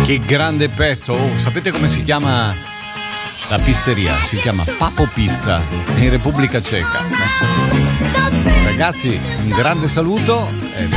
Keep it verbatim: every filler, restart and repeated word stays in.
Che grande pezzo. Oh, sapete come si chiama la pizzeria? Si chiama Papo Pizza, in Repubblica Ceca. Ragazzi, un grande saluto e